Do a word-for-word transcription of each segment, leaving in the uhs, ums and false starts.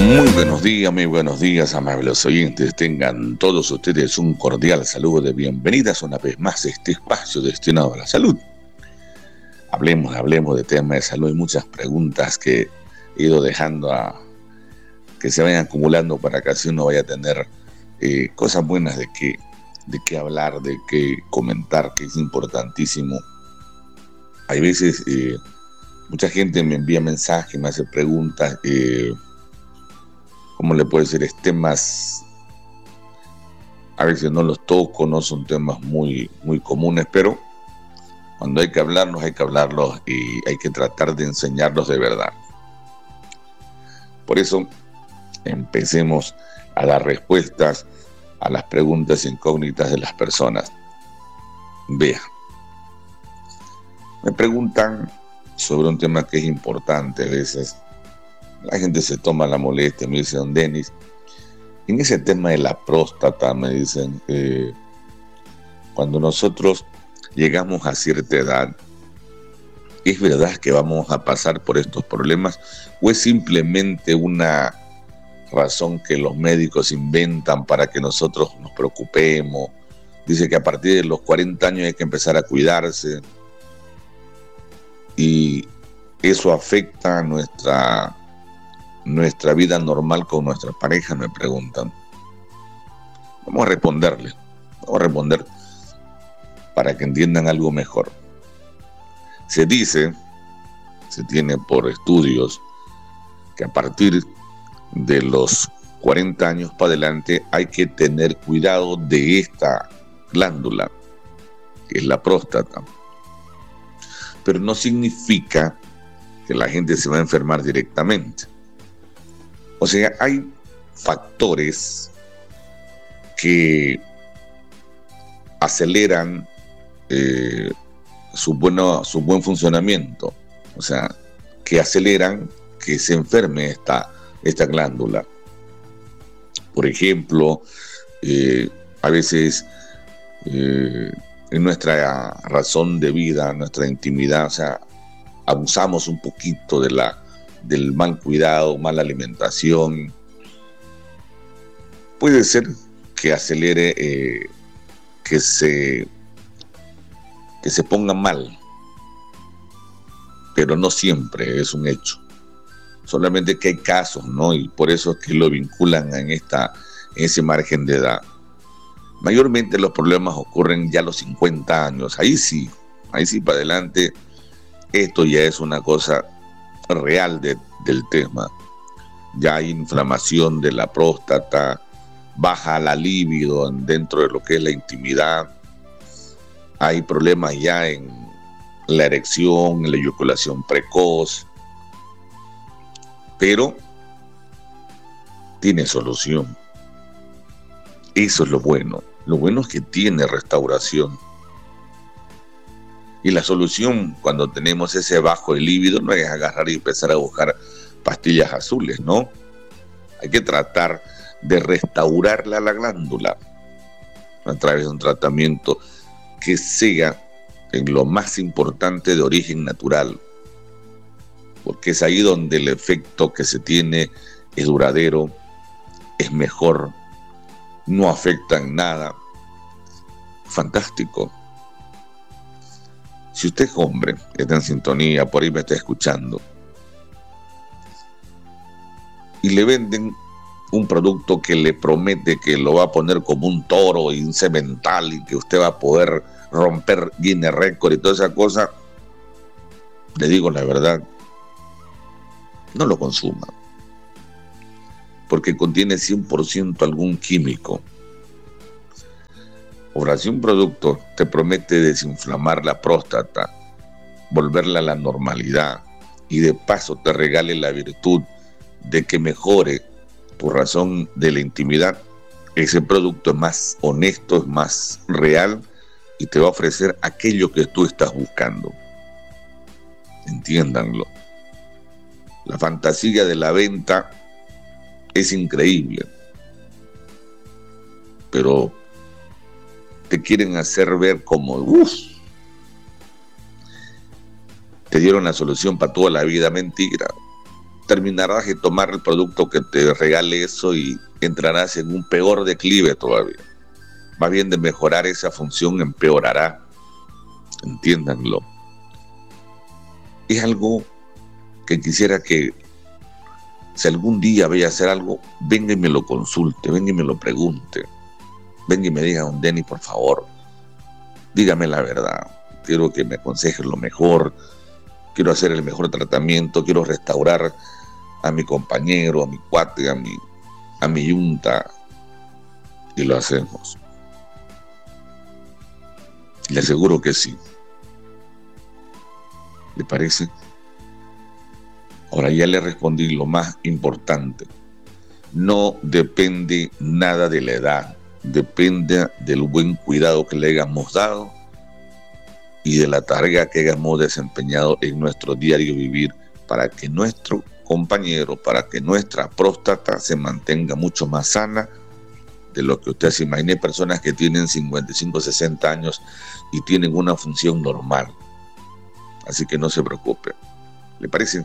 Muy buenos días, muy buenos días, amables oyentes. Tengan todos ustedes un cordial saludo de bienvenidas una vez más a este espacio destinado a la salud. Hablemos, hablemos de temas de salud. Hay muchas preguntas que he ido dejando a que se vayan acumulando para que así uno vaya a tener eh, cosas buenas de qué de qué hablar, de qué comentar, que es importantísimo. Hay veces, eh, mucha gente me envía mensajes, me hace preguntas, eh, ¿cómo le puedo decir? Es temas, a veces no los toco, no son temas muy, muy comunes, pero cuando hay que hablarlos, hay que hablarlos y hay que tratar de enseñarlos de verdad. Por eso, empecemos a dar respuestas a las preguntas incógnitas de las personas. Vea, me preguntan sobre un tema que es importante a veces. La gente se toma la molestia, me dice, don Denis, en ese tema de la próstata, me dicen, eh, cuando nosotros llegamos a cierta edad, ¿es verdad que vamos a pasar por estos problemas o es simplemente una razón que los médicos inventan para que nosotros nos preocupemos? Dice que a partir de los cuarenta años hay que empezar a cuidarse y eso afecta a nuestra, nuestra vida normal con nuestra pareja, me preguntan. Vamos a responderle, vamos a responder para que entiendan algo mejor. Se dice, se tiene por estudios, que a partir de los cuarenta años para adelante hay que tener cuidado de esta glándula, que es la próstata. Pero no significa que la gente se va a enfermar directamente. O sea, hay factores que aceleran eh, su, bueno, su buen funcionamiento, o sea, que aceleran que se enferme esta, esta glándula. Por ejemplo, eh, a veces eh, en nuestra razón de vida, nuestra intimidad, o sea, abusamos un poquito de la, del mal cuidado, mala alimentación. Puede ser que acelere, eh, que se que se ponga mal, pero no siempre es un hecho. Solamente que hay casos, ¿no? Y por eso es que lo vinculan en, esta, en ese margen de edad. Mayormente los problemas ocurren ya a los cincuenta años. Ahí sí, ahí sí para adelante, esto ya es una cosa real de, del tema. Ya hay inflamación de la próstata, baja la libido dentro de lo que es la intimidad. Hay problemas ya en la erección, en la eyaculación precoz, pero tiene solución. Eso es lo bueno. Lo bueno es que tiene restauración. Y la solución cuando tenemos ese bajo de libido no es agarrar y empezar a buscar pastillas azules, ¿no? Hay que tratar de restaurarla a la glándula a través de un tratamiento que sea en lo más importante de origen natural, porque es ahí donde el efecto que se tiene es duradero, es mejor, no afecta en nada. Fantástico. Si usted es hombre, está en sintonía, por ahí me está escuchando, y le venden un producto que le promete que lo va a poner como un toro y un cemental y que usted va a poder romper Guinness Record y toda esa cosa, le digo la verdad, no lo consuma, porque contiene cien por ciento algún químico. Ahora, si un producto te promete desinflamar la próstata, volverla a la normalidad y de paso te regale la virtud de que mejore tu razón de la intimidad, ese producto es más honesto, es más real y te va a ofrecer aquello que tú estás buscando. Entiéndanlo. La fantasía de la venta es increíble, pero te quieren hacer ver como, uff, te dieron la solución para toda la vida. Mentira. terminarás de tomar el producto que te regale eso y entrarás en un peor declive todavía. Más bien de mejorar esa función, empeorará. Entiéndanlo. Es algo que quisiera que, si algún día voy a hacer algo, venga y me lo consulte, venga y me lo pregunte. Venga y me diga, don Denny, por favor, dígame la verdad. Quiero que me aconseje lo mejor. Quiero hacer el mejor tratamiento. Quiero restaurar a mi compañero, a mi cuate, a mi, a mi yunta. Y lo hacemos. Le aseguro que sí. ¿Le parece? Ahora ya le respondí lo más importante. No depende nada de la edad. Depende del buen cuidado que le hayamos dado y de la tarea que hayamos desempeñado en nuestro diario vivir para que nuestro compañero, para que nuestra próstata se mantenga mucho más sana de lo que usted se imagine. Personas que tienen cincuenta y cinco, sesenta años y tienen una función normal. Así que no se preocupe. ¿Le parece?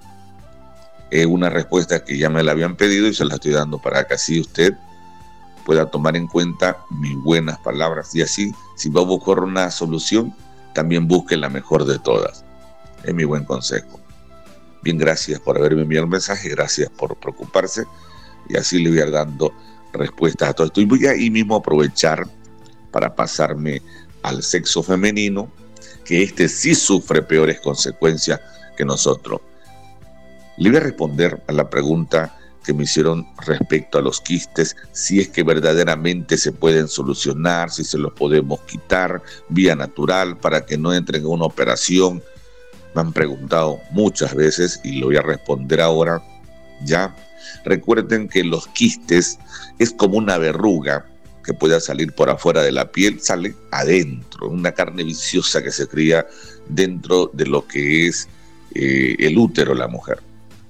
Es una respuesta que ya me la habían pedido y se la estoy dando para que así usted pueda tomar en cuenta mis buenas palabras. Y así, si va a buscar una solución, también busque la mejor de todas. Es mi buen consejo. Bien, gracias por haberme enviado el mensaje, gracias por preocuparse. Y así le voy a ir dando respuestas a todo esto. Y voy a ahí mismo aprovechar para pasarme al sexo femenino, que este sí sufre peores consecuencias que nosotros. Le voy a responder a la pregunta que me hicieron respecto a los quistes, si es que verdaderamente se pueden solucionar, si se los podemos quitar vía natural para que no entren en una operación. Me han preguntado muchas veces y lo voy a responder ahora. Ya, recuerden que los quistes es como una verruga que puede salir por afuera de la piel, sale adentro, una carne viciosa que se cría dentro de lo que es eh, el útero de la mujer.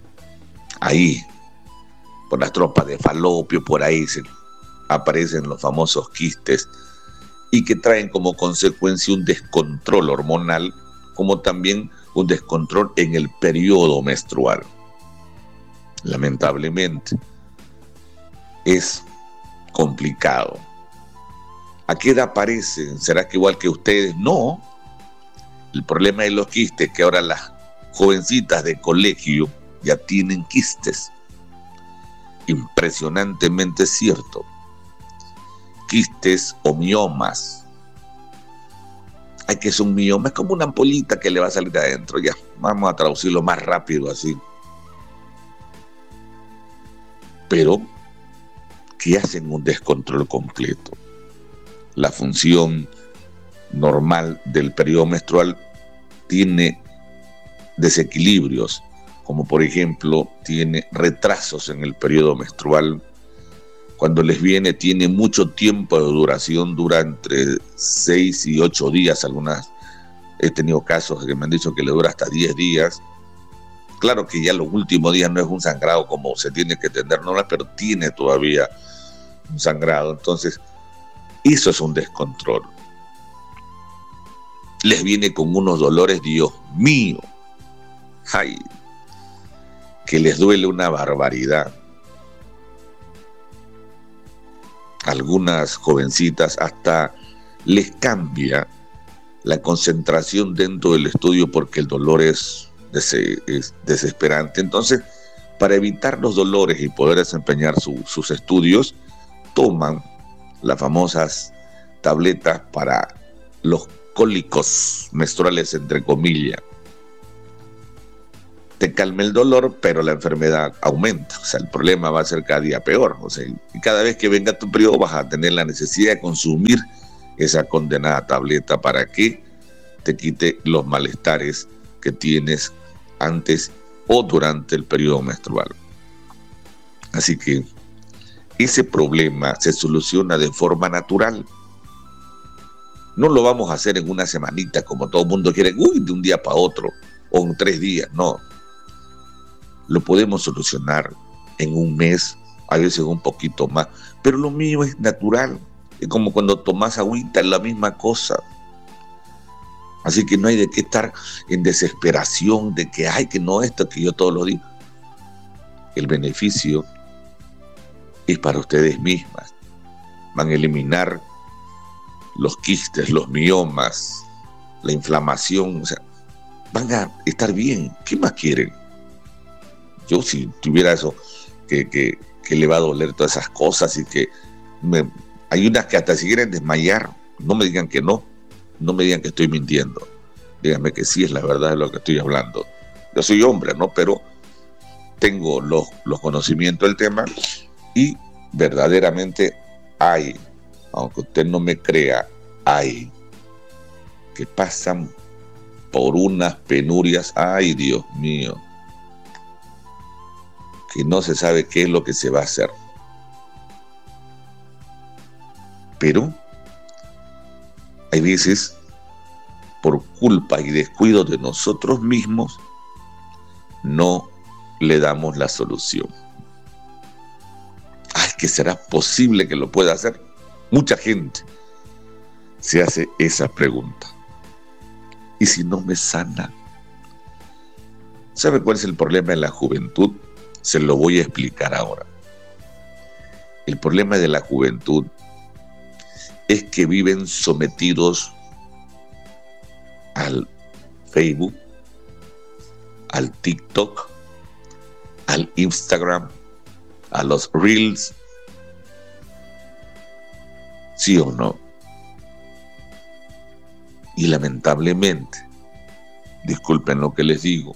Ahí, por las trompas de falopio, por ahí se aparecen los famosos quistes y que traen como consecuencia un descontrol hormonal, como también un descontrol en el periodo menstrual. Lamentablemente, es complicado. ¿A qué edad aparecen? ¿Será que igual que ustedes? No. El problema de los quistes es que ahora las jovencitas de colegio ya tienen quistes. Impresionantemente cierto. Quistes o miomas. Hay que ser un mioma, es como una ampollita que le va a salir de adentro. Ya, vamos a traducirlo más rápido así. Pero que hacen un descontrol completo. La función normal del periodo menstrual tiene desequilibrios, como por ejemplo tiene retrasos en el periodo menstrual. Cuando les viene tiene mucho tiempo de duración, dura entre seis y ocho días. Algunas, he tenido casos que me han dicho que le dura hasta diez días. Claro que ya los últimos días no es un sangrado como se tiene que tener normal, pero tiene todavía un sangrado. Entonces, eso es un descontrol. Les viene con unos dolores, Dios mío, ay, que les duele una barbaridad. Algunas jovencitas hasta les cambia la concentración dentro del estudio porque el dolor es, des es desesperante. Entonces, para evitar los dolores y poder desempeñar su, sus estudios, toman las famosas tabletas para los cólicos menstruales, entre comillas. Te calma el dolor, pero la enfermedad aumenta. O sea, el problema va a ser cada día peor. O sea, y cada vez que venga tu periodo vas a tener la necesidad de consumir esa condenada tableta para que te quite los malestares que tienes antes o durante el periodo menstrual. Así que ese problema se soluciona de forma natural. No lo vamos a hacer en una semanita como todo el mundo quiere, uy, de un día para otro o en tres días, no. Lo podemos solucionar en un mes, a veces un poquito más, pero lo mío es natural, es como cuando tomas agüita, es la misma cosa. Así que no hay de qué estar en desesperación de que, ay, que no esto, que yo todos los días. el beneficio es para ustedes mismas. Van a eliminar los quistes, los miomas, la inflamación, o sea, van a estar bien. ¿Qué más quieren? Yo si tuviera eso, que, que, que le va a doler todas esas cosas y que me, hay unas que hasta si quieren desmayar, no me digan que no, no me digan que estoy mintiendo, díganme que sí es la verdad de lo que estoy hablando. Yo soy hombre, ¿no? Pero tengo los, los conocimientos del tema y verdaderamente hay, aunque usted no me crea, hay que pasan por unas penurias, ay Dios mío, que no se sabe qué es lo que se va a hacer. Pero hay veces, por culpa y descuido de nosotros mismos, no le damos la solución. Ay, ¿que será posible que lo pueda hacer? Mucha gente se hace esa pregunta. ¿Y si no me sana? ¿Sabe cuál es el problema en la juventud? Se lo voy a explicar ahora. El problema de la juventud es que viven sometidos al Facebook, al TikTok, al Instagram, a los Reels. ¿Sí o no? Y lamentablemente, disculpen lo que les digo,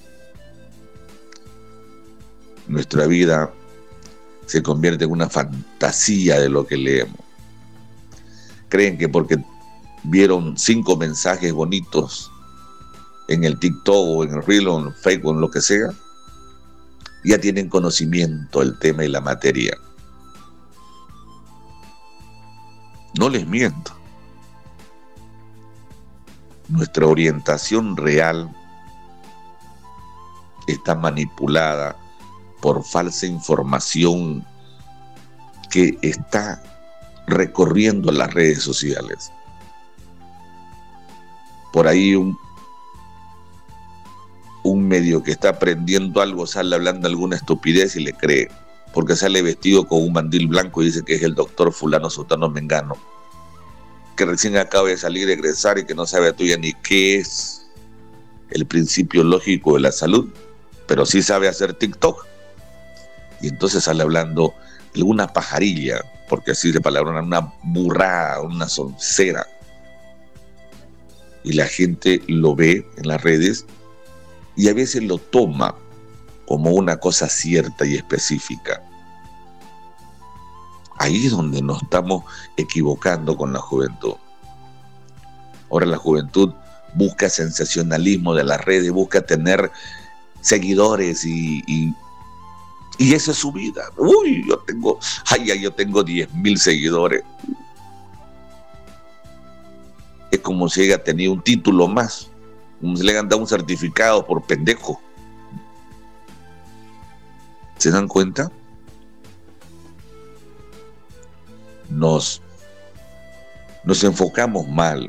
nuestra vida se convierte en una fantasía de lo que leemos. Creen que porque vieron cinco mensajes bonitos en el TikTok o en el Reel o en el Facebook o en lo que sea, ya tienen conocimiento del tema y la materia. No les miento. Nuestra orientación real está manipulada por falsa información que está recorriendo las redes sociales. Por ahí un, un medio que está aprendiendo algo sale hablando alguna estupidez y le cree, porque sale vestido con un mandil blanco y dice que es el doctor fulano, sutano, mengano, que recién acaba de salir, de egresar y que no sabe todavía ni qué es el principio lógico de la salud, pero sí sabe hacer TikTok. Y entonces sale hablando alguna pajarilla, porque así de palabra, una burrada, una soncera. Y la gente lo ve en las redes y a veces lo toma como una cosa cierta y específica. Ahí es donde nos estamos equivocando con la juventud. Ahora la juventud busca sensacionalismo de las redes, busca tener seguidores y, y, y esa es su vida. Uy, yo tengo, ay, ay, yo tengo diez mil seguidores. Es como si haya tenido un título más, como si le hayan dado un certificado por pendejo. ¿Se dan cuenta? Nos, nos enfocamos mal.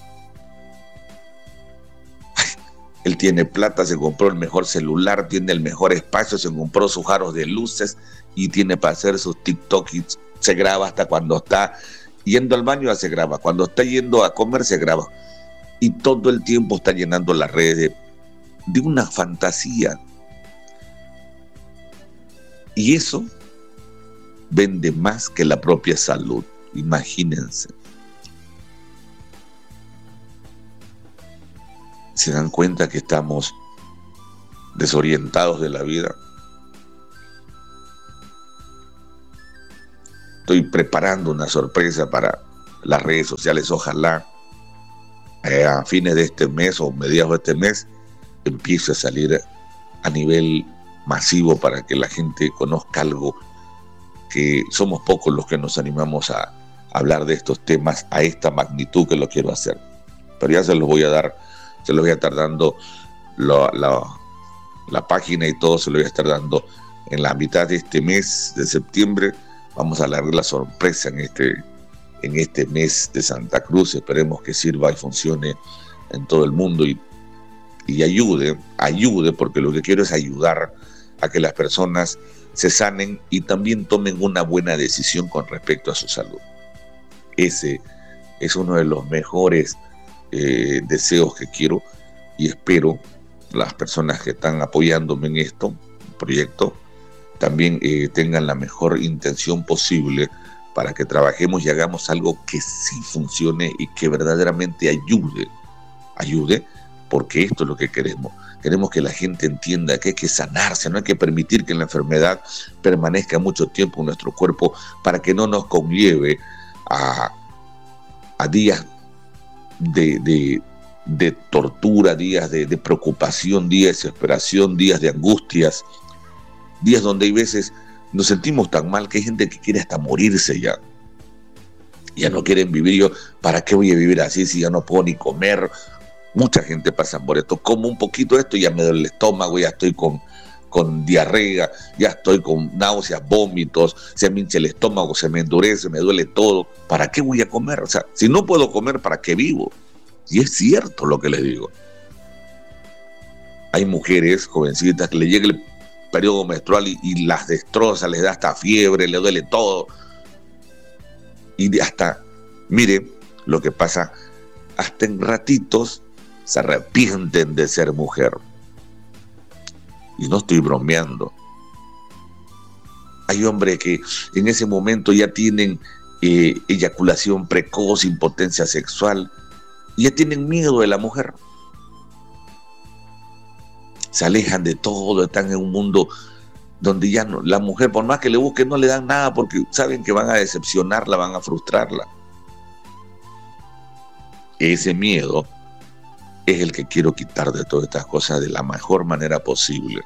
Él tiene plata, se compró el mejor celular, tiene el mejor espacio, se compró sus aros de luces y tiene para hacer sus TikTok y se graba hasta cuando está yendo al baño, se graba, cuando está yendo a comer se graba y todo el tiempo está llenando las redes de, de una fantasía. Y eso vende más que la propia salud, imagínense. ¿Se dan cuenta que estamos desorientados de la vida? Estoy preparando una sorpresa para las redes sociales. Ojalá eh, a fines de este mes o mediados de este mes empiece a salir a nivel masivo para que la gente conozca algo, que somos pocos los que nos animamos a hablar de estos temas a esta magnitud que lo quiero hacer. Pero ya se los voy a dar, se los voy a estar dando la, la, la página y todo, se lo voy a estar dando en la mitad de este mes de septiembre. Vamos a largar la sorpresa en este, en este mes de Santa Cruz. Esperemos que sirva y funcione en todo el mundo y, y ayude, ayude, porque lo que quiero es ayudar a que las personas se sanen y también tomen una buena decisión con respecto a su salud. Ese es uno de los mejores eh, deseos que quiero y espero las personas que están apoyándome en esto, proyecto, también eh, tengan la mejor intención posible para que trabajemos y hagamos algo que sí funcione y que verdaderamente ayude, ayude, porque esto es lo que queremos. Queremos que la gente entienda que hay que sanarse, no hay que permitir que la enfermedad permanezca mucho tiempo en nuestro cuerpo para que no nos conlleve a, a días de, de, de tortura, días de, de preocupación, días de desesperación, días de angustias, días donde hay veces nos sentimos tan mal que hay gente que quiere hasta morirse ya. Ya no quieren vivir. Yo, ¿para qué voy a vivir así si ya no puedo ni comer? Mucha gente pasa por esto. Como un poquito de esto, ya me duele el estómago, ya estoy con, con diarrea, ya estoy con náuseas, vómitos, se me hincha el estómago, se me endurece, me duele todo. ¿Para qué voy a comer? O sea, si no puedo comer, ¿para qué vivo? Y es cierto lo que les digo. Hay mujeres jovencitas que le llega el periodo menstrual y, y las destroza, les da hasta fiebre, le duele todo. Y hasta, mire lo que pasa, hasta en ratitos se arrepienten de ser mujer. Y no estoy bromeando. Hay hombres que en ese momento ya tienen eh, eyaculación precoz, impotencia sexual, y ya tienen miedo de la mujer. Se alejan de todo, están en un mundo donde ya no, la mujer, por más que le busquen, no le dan nada porque saben que van a decepcionarla, van a frustrarla. Ese miedo es el que quiero quitar de todas estas cosas de la mejor manera posible.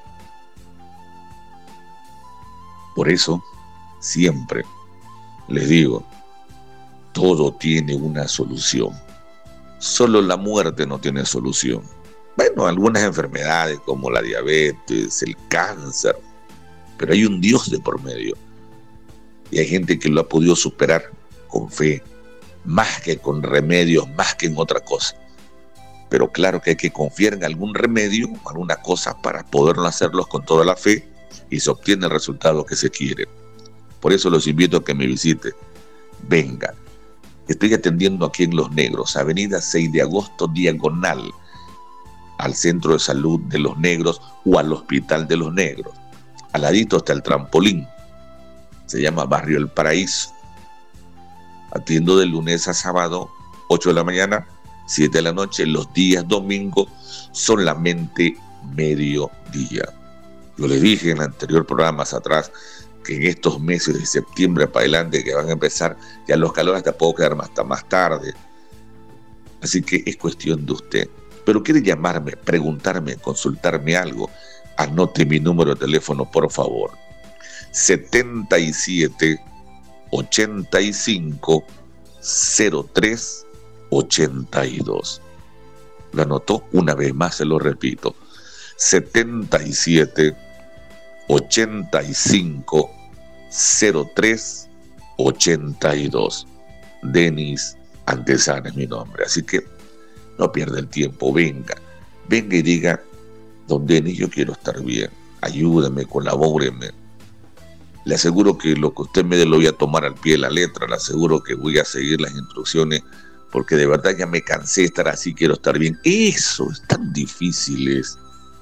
Por eso, siempre les digo, todo tiene una solución. Solo la muerte no tiene solución. Bueno, algunas enfermedades como la diabetes, el cáncer, pero hay un Dios de por medio. Y hay gente que lo ha podido superar con fe, más que con remedios, más que en otra cosa. Pero claro que hay que confiar en algún remedio, alguna cosa para poderlo hacerlos con toda la fe y se obtiene el resultado que se quiere. Por eso los invito a que me visiten. Venga, estoy atendiendo aquí en Los Negros, avenida seis de agosto, diagonal al Centro de Salud de Los Negros o al Hospital de Los Negros. Al ladito está el trampolín. Se llama Barrio El Paraíso. Atiendo de lunes a sábado, ocho de la mañana, siete de la noche. Los días domingos solamente mediodía. Yo les dije en anteriores programas atrás que en estos meses de septiembre para adelante que van a empezar, ya los calores hasta puedo quedar hasta más tarde. Así que es cuestión de usted. Pero quiere llamarme, preguntarme, consultarme algo, anote mi número de teléfono, por favor. setenta y siete, ochenta y cinco, cero tres, ochenta y dos. Lo anotó, una vez más se lo repito. setenta y siete, ochenta y cinco, cero tres, ochenta y dos. Denis Antezana es mi nombre, así que no pierda el tiempo, venga, venga y diga, don Denis, yo quiero estar bien, ayúdame, colabóreme. Le aseguro que lo que usted me dé lo voy a tomar al pie de la letra, le aseguro que voy a seguir las instrucciones, porque de verdad ya me cansé de estar así, quiero estar bien. Eso es tan difícil es.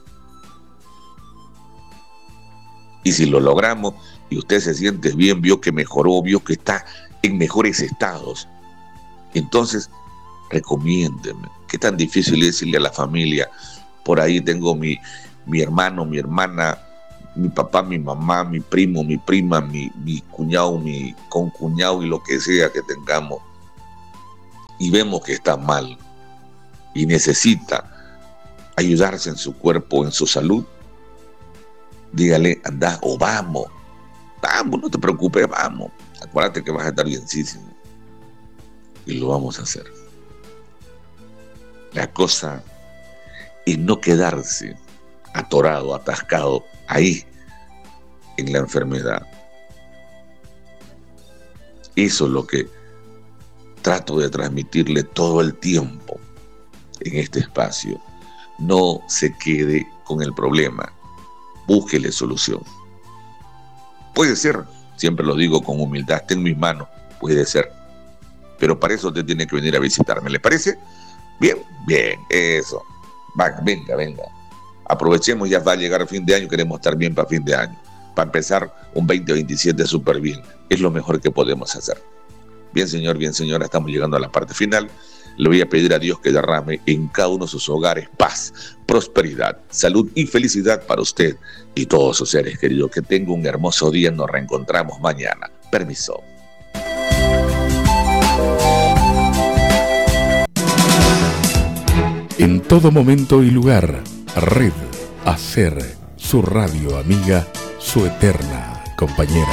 Y si lo logramos y usted se siente bien, vio que mejoró, vio que está en mejores estados, entonces recomiéndeme. Qué tan difícil es decirle a la familia, por ahí tengo mi, mi hermano, mi hermana, mi papá, mi mamá, mi primo, mi prima, mi, mi cuñado, mi concuñado y lo que sea que tengamos, y vemos que está mal y necesita ayudarse en su cuerpo, en su salud, dígale, anda, o vamos, vamos, no te preocupes, vamos, acuérdate que vas a estar bienísimo. Y lo vamos a hacer. La cosa es no quedarse atorado, atascado ahí en la enfermedad. Eso es lo que trato de transmitirle todo el tiempo en este espacio. No se quede con el problema, búsquele solución. Puede ser, siempre lo digo con humildad, está en mis manos, puede ser. Pero para eso usted tiene que venir a visitarme, ¿le parece? Bien, bien, eso. Va, venga, venga. Aprovechemos, ya va a llegar fin de año, queremos estar bien para fin de año. Para empezar un veinte veintisiete súper bien. Es lo mejor que podemos hacer. Bien, señor, bien, señora, estamos llegando a la parte final. Le voy a pedir a Dios que derrame en cada uno de sus hogares paz, prosperidad, salud y felicidad para usted y todos sus seres queridos. Que tenga un hermoso día. Nos reencontramos mañana. Permiso. En todo momento y lugar, Red Hacer, su radio amiga, su eterna compañera.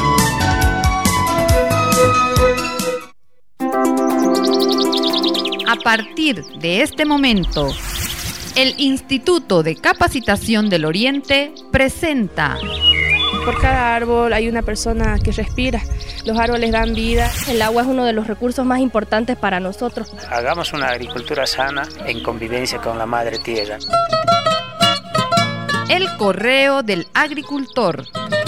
A partir de este momento, el Instituto de Capacitación del Oriente presenta... Por cada árbol hay una persona que respira. Los árboles dan vida. El agua es uno de los recursos más importantes para nosotros. Hagamos una agricultura sana en convivencia con la madre tierra. El correo del agricultor.